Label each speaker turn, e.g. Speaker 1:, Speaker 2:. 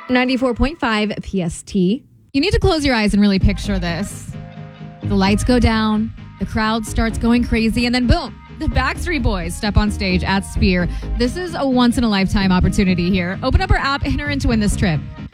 Speaker 1: 94.5 PST.
Speaker 2: You need to close your eyes and really picture this. The lights go down, the crowd starts going crazy, and then boom, the Backstreet Boys step on stage at Sphere. This is a once-in-a-lifetime opportunity here. Open up our app, enter in to win this trip.